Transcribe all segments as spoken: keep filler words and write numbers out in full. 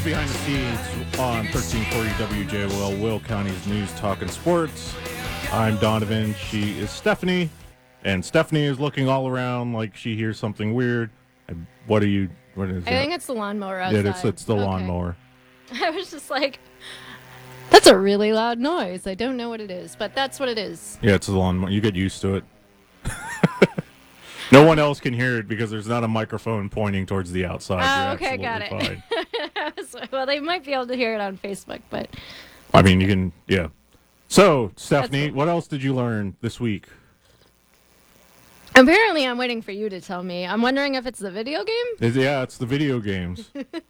Behind the Scenes on thirteen forty W J O L, Will County's News Talking Sports. I'm Donovan. She is Stephanie. And Stephanie is looking all around like she hears something weird. What are you, what is I it? think it's the lawnmower outside. Yeah, it's, it's the Okay. lawnmower. I was just like, that's a really loud noise. I don't know what it is, but that's what it is. Yeah, it's the lawnmower. You get used to it. No one else can hear it because there's not a microphone pointing towards the outside. Oh, You're okay, got absolutely it. I was like, well, they might be able to hear it on Facebook, but I mean, you can, yeah. So, Stephanie, cool. what else did you learn this week? apparently I'm waiting for you to tell me. I'm wondering if it's the video game? Is- yeah, it's the video games.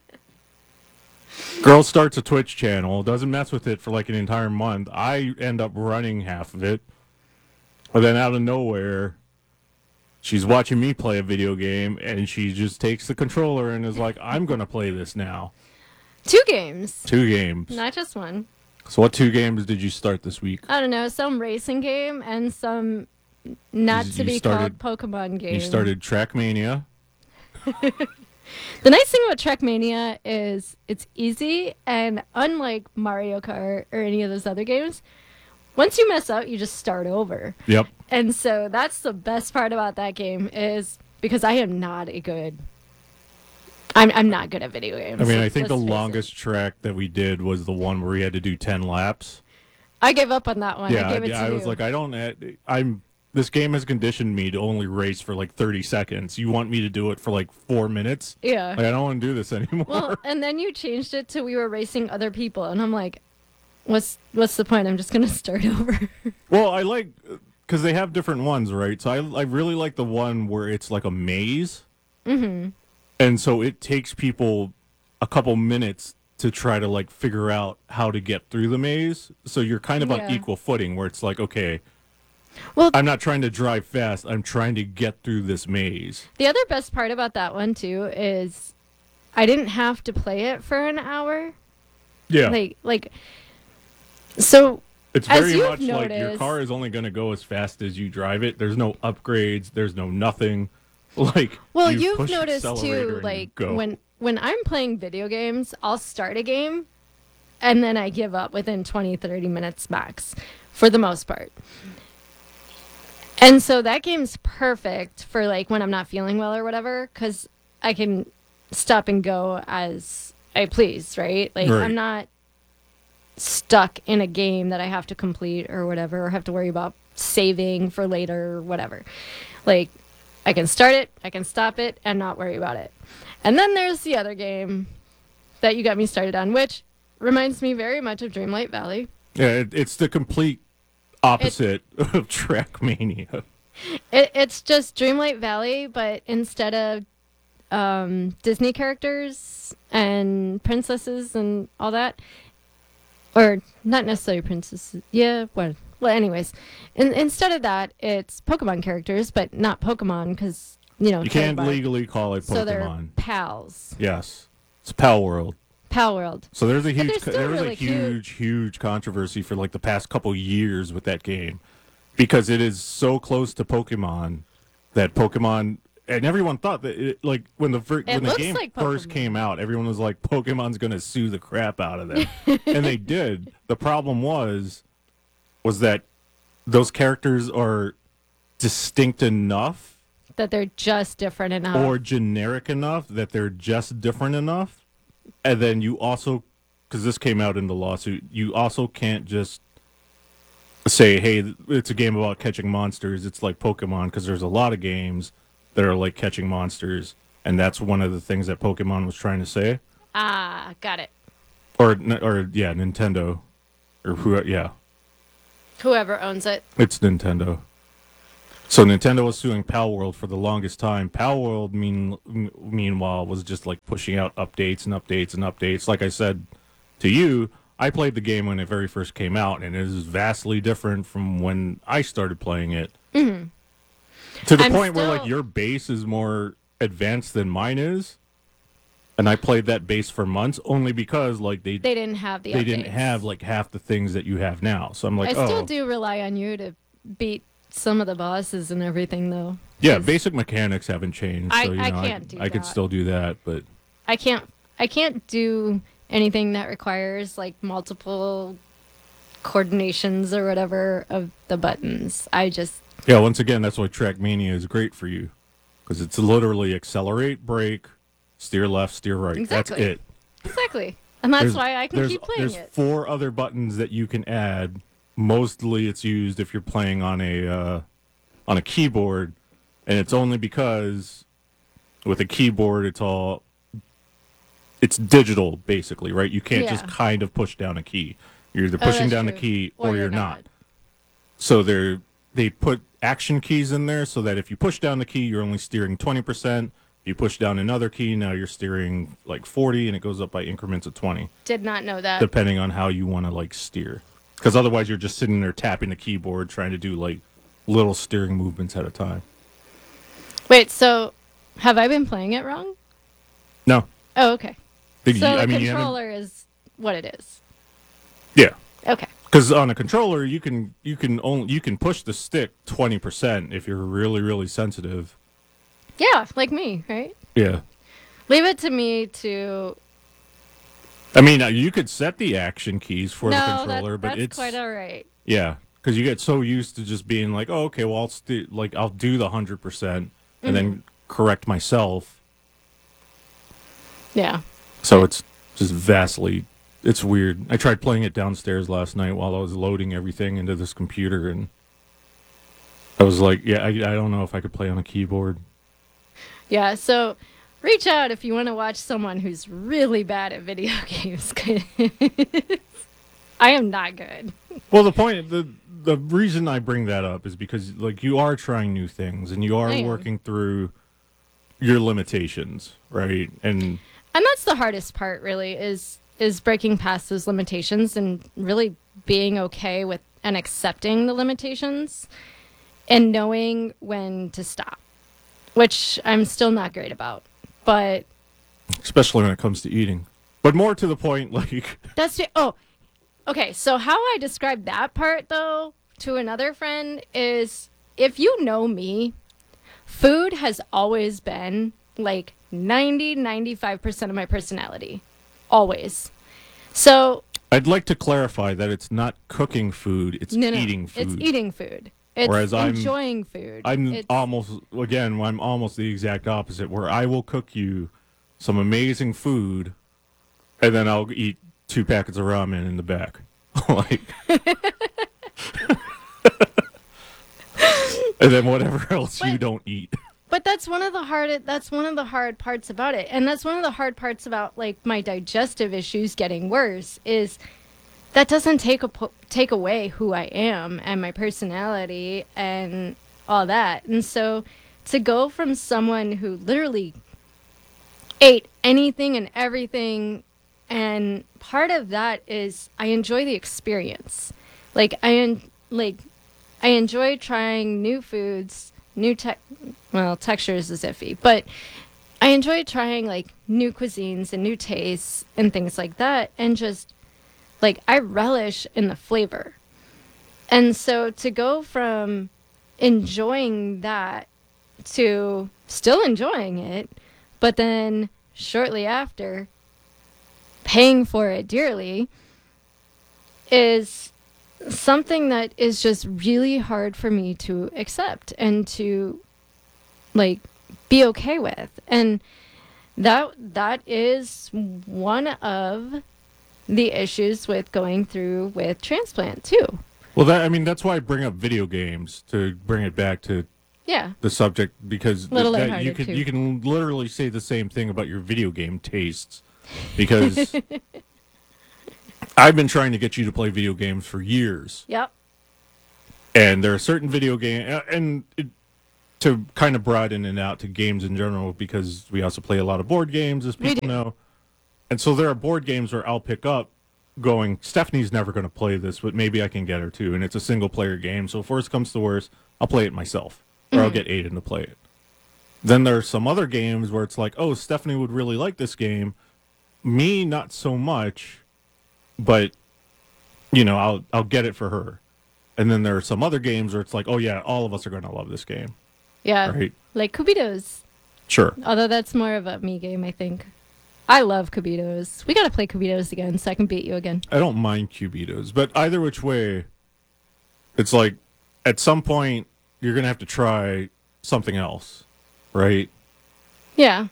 Girl starts a Twitch channel, doesn't mess with it for like an entire month. I end up running half of it. But then out of nowhere, she's watching me play a video game, and she just takes the controller and is like, I'm going to play this now. Two games, Two games. not just one. So what two games did you start this week? I don't know, some racing game and some not You- to you be started- called Pokemon game. You started Trackmania. The nice thing about Trackmania is it's easy, and unlike Mario Kart or any of those other games, once you mess up, you just start over. Yep. And so that's the best part about that game is because I am not a good. I'm I'm not good at video games. I mean, I let's- think the let's face it. longest track that we did was the one where we had to do ten laps. I gave up on that one. Yeah, I gave it yeah, to I you. was like, I don't. I'm. This game has conditioned me to only race for like thirty seconds. You want me to do it for like four minutes? yeah. Like, I don't want to do this anymore. Well, and then you changed it to we were racing other people, and I'm like, what's what's the point? I'm just gonna start over. Well, I like because they have different ones, right? So I I really like the one where it's like a maze, mm-hmm. and so it takes people a couple minutes to try to like figure out how to get through the maze. So you're kind of on Yeah. equal footing, where it's like, okay, Well, I'm not trying to drive fast. I'm trying to get through this maze. the other best part about that one too is I didn't have to play it for an hour. Yeah, Like like so it's as very you've much like your noticed- car is only going to go as fast as you drive it. There's no upgrades. There's no nothing. Like well you you've push the noticed accelerator too and you like go. when when I'm playing video games, I'll start a game and then I give up within twenty thirty minutes max for the most part. And so that game's perfect for like when I'm not feeling well or whatever cuz I can stop and go as I please, right? Like Right. I'm not stuck in a game that I have to complete or whatever or have to worry about saving for later or whatever. Like I can start it, I can stop it, and not worry about it. And then there's the other game that you got me started on, which reminds me very much of Dreamlight Valley. Yeah, it, it's the complete opposite of Trackmania. It, it's just Dreamlight Valley, but instead of um, Disney characters and princesses and all that, or not necessarily princesses, yeah, what? Well, anyways, in, instead of that, it's Pokemon characters, but not Pokemon because, you know, You can't trademark. legally call it So they're Pokemon. pals. Yes, it's Pal World. Pal World. So there's a huge, they're still there was really a cute. huge, huge controversy for like the past couple years with that game because it is so close to Pokemon that Pokemon and everyone thought that it, like when the fir- It when the looks game like first Pokemon. came out, everyone was like Pokemon's going to sue the crap out of them, and they did. The problem was was that those characters are distinct enough That they're just different enough. or generic enough that they're just different enough. And then you also, because this came out in the lawsuit, you also can't just say, hey, it's a game about catching monsters. It's like Pokemon, because there's a lot of games that are like catching monsters. And that's one of the things that Pokemon was trying to say. ah, got it. Or, or yeah, Nintendo. Or who, yeah, Whoever owns it. it's Nintendo. So Nintendo was suing Pal World for the longest time. Pal World, mean, m- meanwhile, was just like pushing out updates and updates and updates. Like I said to you, I played the game when it very first came out, and it is vastly different from when I started playing it. Mm-hmm. To the I'm point where like still- your base is more advanced than mine is, and I played that base for months only because like they They didn't have the they updates. didn't have like half the things that you have now. So I'm like, I still oh, do rely on you to beat some of the bosses and everything, though. yeah, 'Cause basic mechanics haven't changed. I- So, you I know, can't I, do I could that. still do that, but I can't. I can't do anything that requires like multiple coordinations or whatever of the buttons. I just Yeah, once again, that's why Trackmania is great for you. Because it's literally accelerate, brake, steer left, steer right. Exactly. That's it. exactly, and that's There's- why I can there's, keep playing There's it. four other buttons that you can add. Mostly it's used if you're playing on a uh, on a keyboard, and it's only because with a keyboard it's all it's digital basically, right? You can't just Yeah. kind of push down a key. You're either Oh, pushing that's down the true. key Or or, you're you're not. not. So they're they put action keys in there so that if you push down the key, you're only steering twenty percent. If you push down another key, now you're steering like forty, and it goes up by increments of twenty, Did not know that. depending on how you want to like steer. Because otherwise, you're just sitting there tapping the keyboard, trying to do like little steering movements at a time. Wait, so have I been playing it wrong? No, Oh, okay. Did So you- the I mean, you haven't- controller is what it is. yeah. Okay. Because on a controller, you can you can only you can push the stick twenty percent if you're really really sensitive. Yeah, like me, right? Yeah. Leave it to me to. I mean, uh, you could set the action keys for no, the controller, that, but that's it's quite all right. yeah, because you get so used to just being like, oh, okay, well, I'll st- like I'll do the hundred percent and then correct myself. Yeah. So it's just vastly, it's weird. I tried playing it downstairs last night while I was loading everything into this computer, and I was like, yeah, I, I don't know if I could play on a keyboard. Yeah, so reach out if you want to watch someone who's really bad at video games. I am not good. Well, the point, the the reason I bring that up is because like you are trying new things and you are I am. working through your limitations, right? And And that's the hardest part really is is breaking past those limitations and really being okay with and accepting the limitations and knowing when to stop, which I'm still not great about. But especially when it comes to eating. But more to the point, like that's it. Oh, okay. So how I describe that part though to another friend is if you know me, food has always been like ninety, ninety-five percent of my personality. Always. So I'd like to clarify that it's not cooking food, it's no, no, eating food. it's eating food. It's Whereas I'm- enjoying food. I'm It's- almost again, I'm almost the exact opposite where I will cook you some amazing food and then I'll eat two packets of ramen in the back. like and then whatever else you But- don't eat. But that's one of the hard that's one of the hard parts about it. And that's one of the hard parts about like my digestive issues getting worse is that doesn't take a po- take away who I am and my personality and all that. And so to go from someone who literally ate anything and everything, and part of that is I enjoy the experience. Like I en- like I enjoy trying new foods, new tech well, textures is iffy, but I enjoy trying like new cuisines and new tastes and things like that, and just like I relish in the flavor. And so to go from enjoying that to still enjoying it, but then shortly after paying for it dearly is something that is just really hard for me to accept and to like be okay with. And that that is one of the issues with going through with transplant too. Well, that I mean that's why I bring up video games to bring it back to Yeah. the subject because Little that, lighthearted, you can too. you can literally say the same thing about your video game tastes because I've been trying to get you to play video games for years, Yep. and there are certain video game and it, to kind of broaden it out to games in general because we also play a lot of board games as We people do. know, and so there are board games where I'll pick up going Stephanie's never going to play this, but maybe I can get her to, and it's a single player game, so if worst comes to worst, I'll play it myself. Or I'll get Aiden to play it. Then there's some other games where it's like, oh, Stephanie would really like this game. Me, not so much, but you know, I'll I'll get it for her. And then there are some other games where it's like, oh yeah, all of us are going to love this game, Yeah. right? Like Cubitos. Sure. Although that's more of a me game, I think. I love Cubitos. We gotta play Cubitos again so I can beat you again. I don't mind Cubitos, but either which way, it's like at some point you're gonna have to try something else, right? Yeah.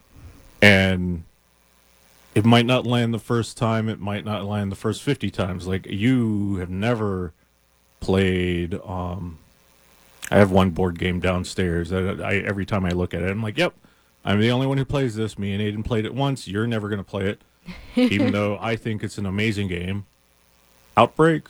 And it might not land the first time. It might not land the first fifty times. Like you have never played. Um, I have one board game downstairs that I every time I look at it, I'm like, "Yep, I'm the only one who plays this. Me and Aiden played it once. You're never gonna play it, even though I think it's an amazing game." Outbreak,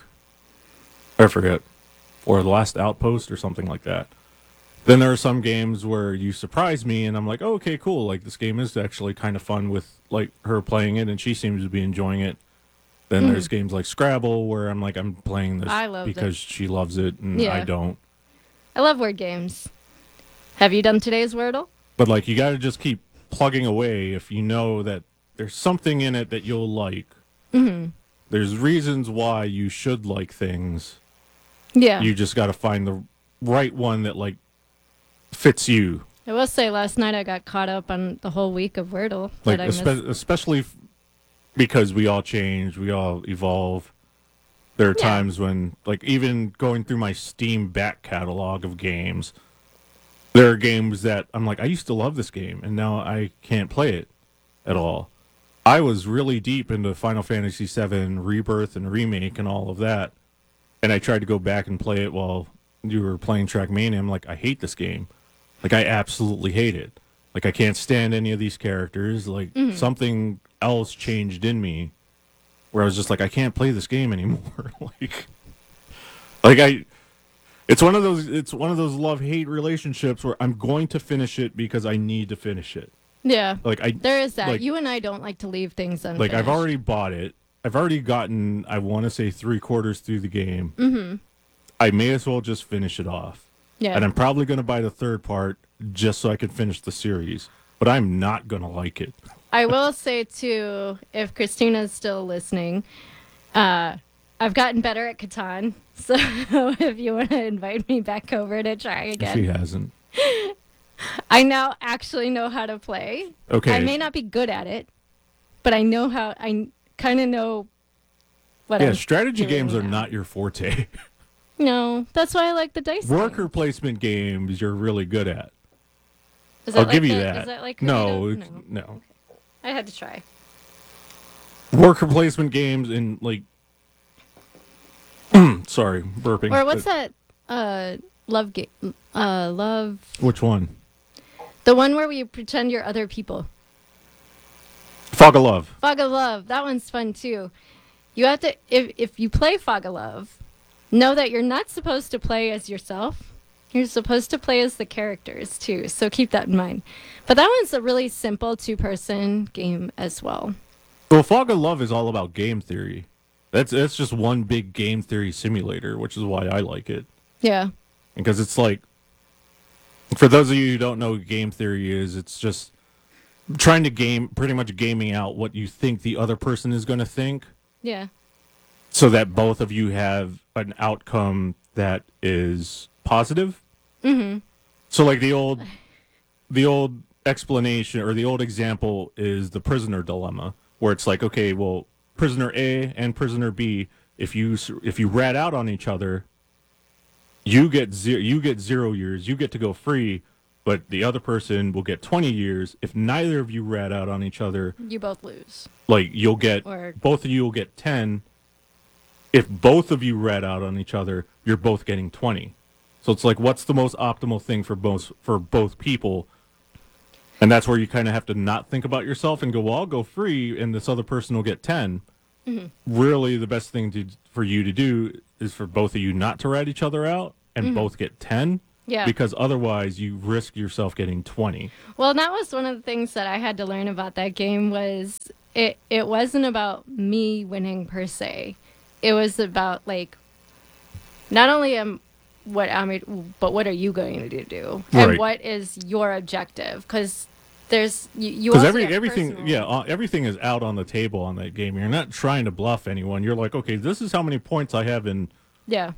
I forget, or The Last Outpost, or something like that. Then there are some games where you surprise me, and I'm like, oh, "Okay, cool. Like this game is actually kind of fun with like her playing it, and she seems to be enjoying it." Then there's games like Scrabble where I'm like, I'm playing this I loved because it. she loves it and Yeah. I don't. I love word games. Have you done today's Wordle? But like, you got to just keep plugging away if you know that there's something in it that you'll like. Mm-hmm. There's reasons why you should like things. Yeah. You just got to find the right one that like fits you. I will say last night I got caught up on the whole week of Wordle Like that I espe- missed. especially f- because we all change, we all evolve. There are Yeah. times when, like, even going through my Steam back catalog of games, there are games that I'm like, I used to love this game, and now I can't play it at all. I was really deep into Final Fantasy seven Rebirth and Remake and all of that, and I tried to go back and play it while you were playing Trackmania. I'm like, I hate this game. Like, I absolutely hate it. Like, I can't stand any of these characters. Like, something else changed in me where I was just like, I can't play this game anymore. like, like I, it's one of those, it's one of those love-hate relationships where I'm going to finish it because I need to finish it. Yeah. Like I, There is that. like- you and I don't like to leave things unfinished. like I've already bought it. I've already gotten, I want to say three quarters through the game. Mm-hmm. I may as well just finish it off. Yeah. And I'm probably going to buy the third part just so I can finish the series. But I'm not going to like it. I will say too, if Christina's still listening, uh, I've gotten better at Catan. So if you want to invite me back over to try again, She hasn't. I now actually know how to play. Okay. I may not be good at it, but I know how. I kind of know what. Yeah, I'm strategy doing games are now. not your forte. No, that's why I like the dice. Worker game. placement games you're really good at. Is I'll that give like you the- that. Is that like no, Crusader? it's- no. I had to try. Worker placement games and like sorry, burping. Or what's But- that? Uh, love game. Uh, love Which one? the one where we pretend you're other people. Fog of Love. Fog of Love. That one's fun too. You have to if if you play Fog of Love, know that you're not supposed to play as yourself. You're supposed to play as the characters too. So keep that in mind. But that one's a really simple two-person game as well. Well, Fog of Love is all about game theory. That's that's just one big game theory simulator, which is why I like it. Yeah. Because it's like, for those of you who don't know what game theory is, it's just trying to game, pretty much gaming out what you think the other person is going to think, Yeah. so that both of you have an outcome that is positive. Mm-hmm. So, like the old, the old explanation or the old example is the prisoner dilemma, where it's like, okay, well, prisoner A and prisoner B, if you if you rat out on each other, you get zero, you get zero years, you get to go free, but the other person will get twenty years. If neither of you rat out on each other, You both lose. like you'll get Or- both of you will get ten. If both of you rat out on each other, you're both getting twenty. So it's like, what's the most optimal thing for both for both people? And that's where you kind of have to not think about yourself and go, well, I'll go free, and this other person will get ten. Mm-hmm. Really, the best thing to for you to do is for both of you not to rat each other out and both get ten. Mm-hmm. Yeah. Because otherwise, you risk yourself getting twenty. Well, that was one of the things that I had to learn about that game was it it wasn't about me winning per se. It was about like not only am what am but what are you going to do and Right. what is your objective? Because there's you, you Because also every have everything, personal- yeah, uh, everything is out on the table on that game. You're not trying to bluff anyone. You're like, okay, this is how many points I have in yeah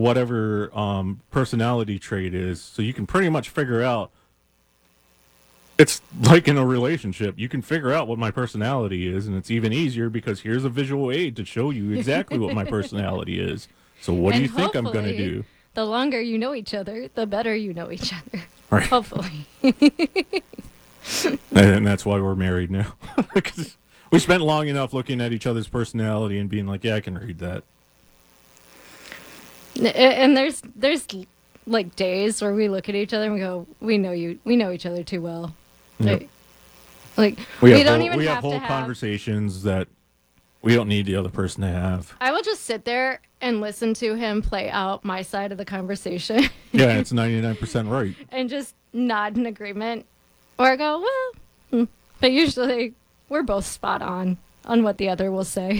whatever um, personality trait is. So you can pretty much figure out it's like in a relationship. You can figure out what my personality is, and it's even easier because here's a visual aid to show you exactly what my personality is. So what do And you think I'm going to hopefully, do? The longer you know each other, the better you know each other. Right. Hopefully. And that's why we're married now. Because we spent long enough looking at each other's personality and being like, yeah, I can read that. And there's there's like days where we look at each other and we go, we know you, we know each other too well. Yep. Like, like We, we, have don't whole, even we have, have whole to have. conversations that we don't need the other person to have. I will just sit there and listen to him play out my side of the conversation. Yeah, it's ninety-nine percent right. And just nod in agreement, or go, well, hmm. But usually we're both spot on on what the other will say.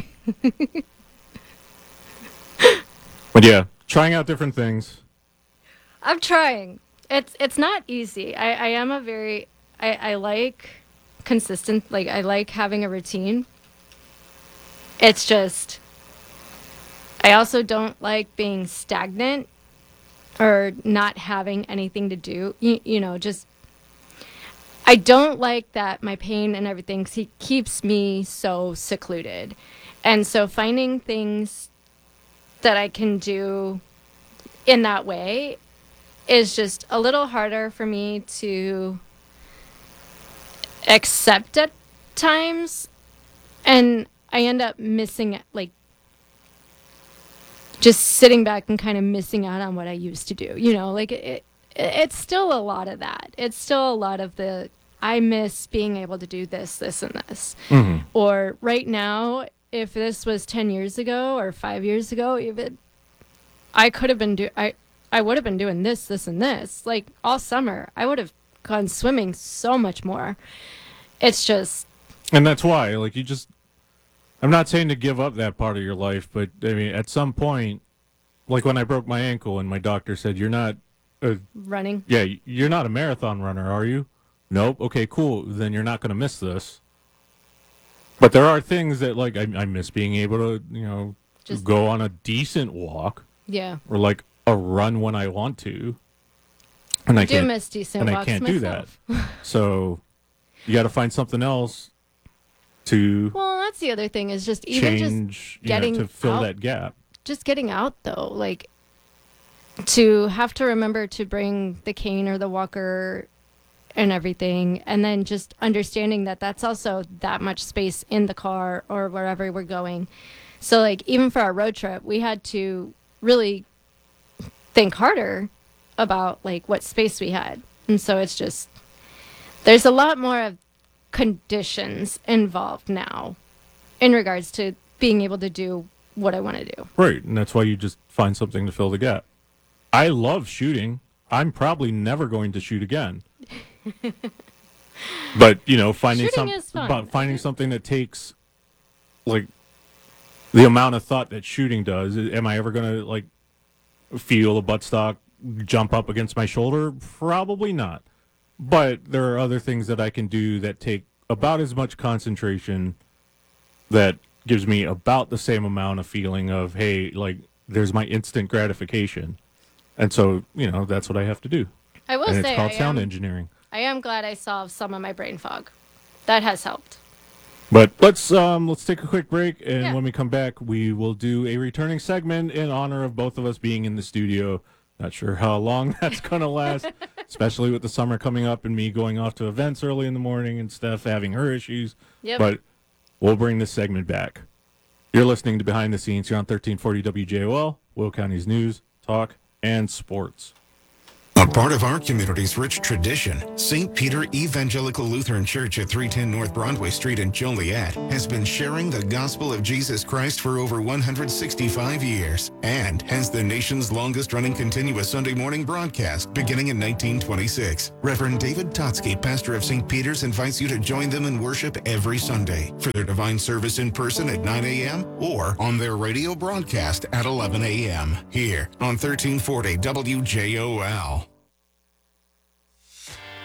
But yeah, trying out different things. I'm trying. It's it's not easy. I, I am a very I, I like consistent, like I like having a routine. It's just I also don't like being stagnant or not having anything to do. You, you know, just I don't like that my pain and everything se- keeps me so secluded. And so finding things that I can do in that way is just a little harder for me to accept at times. And I end up missing it, like just sitting back and kind of missing out on what I used to do. You know, like it, it it's still a lot of that. It's still a lot of the, I miss being able to do this, this, and this. Mm-hmm. Or right now, if this was ten years ago or five years ago, even I could have been do I I would have been doing this, this, and this like all summer. I would have gone swimming so much more. It's just, and that's why, like, you just. I'm not saying to give up that part of your life, but I mean, at some point, like when I broke my ankle and my doctor said, "You're not, a, running. yeah, you're not a marathon runner, are you?" Nope. Okay, cool. Then you're not going to miss this. But there are things that, like, I, I miss being able to, you know, Just- go on a decent walk Yeah. or like a run when I want to. And I, I do can't, miss decent and I walks can't myself. do that. So you got to find something else to Well, that's the other thing is just even just change, you getting know, to fill out- that gap. just getting out though, like to have to remember to bring the cane or the walker and everything, and then just understanding that that's also that much space in the car or wherever we're going. So like even for our road trip, we had to really think harder about like what space we had. And so it's just there's a lot more of conditions involved now in regards to being able to do what I want to do. Right, and that's why you just find something to fill the gap. I love shooting. I'm probably never going to shoot again. But, you know, finding Shooting some is fun. but finding something that takes like the amount of thought that shooting does. Am I ever going to like feel a buttstock jump up against my shoulder? Probably not. But there are other things that I can do that take about as much concentration that gives me about the same amount of feeling of, hey, like, there's my instant gratification. And so, you know, that's what I have to do. I will And say it's called I sound am, engineering. I am glad I solved some of my brain fog. That has helped. But let's um let's take a quick break, and Yeah. when we come back, we will do a returning segment in honor of both of us being in the studio. Not sure how long that's gonna last, especially with the summer coming up and me going off to events early in the morning and Steph having her issues. Yep. But we'll bring this segment back. You're listening to Behind the Scenes here on thirteen forty W J O L, Will County's news, talk, and sports. A part of our community's rich tradition, Saint Peter Evangelical Lutheran Church at three ten North Broadway Street in Joliet has been sharing the gospel of Jesus Christ for over one hundred sixty-five years and has the nation's longest-running continuous Sunday morning broadcast beginning in nineteen twenty-six. Reverend David Totsky, pastor of Saint Peter's, invites you to join them in worship every Sunday for their divine service in person at nine a.m. or on their radio broadcast at eleven a.m. here on thirteen forty W J O L.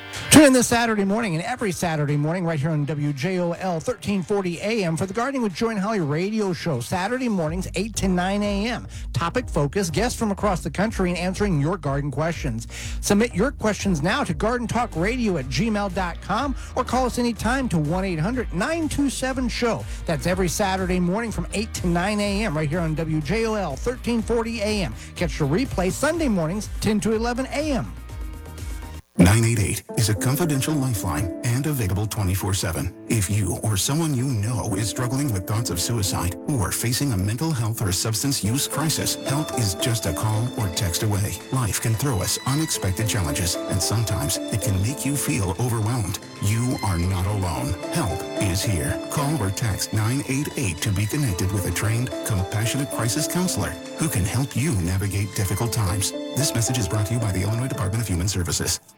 Tune in this Saturday morning and every Saturday morning right here on W J O L thirteen forty A M for the Gardening with Joy and Holly radio show. Saturday mornings, eight to nine A M Topic focus, guests from across the country and answering your garden questions. Submit your questions now to garden talk radio at gmail dot com or call us anytime to one eight hundred nine two seven show. That's every Saturday morning from eight to nine A M right here on W J O L thirteen forty A M Catch the replay Sunday mornings, ten to eleven A M nine eight eight is a confidential lifeline and available twenty-four seven. If you or someone you know is struggling with thoughts of suicide or facing a mental health or substance use crisis, help is just a call or text away. Life can throw us unexpected challenges, and sometimes it can make you feel overwhelmed. You are not alone. Help is here. Call or text nine eight eight to be connected with a trained, compassionate crisis counselor who can help you navigate difficult times. This message is brought to you by the Illinois Department of Human Services.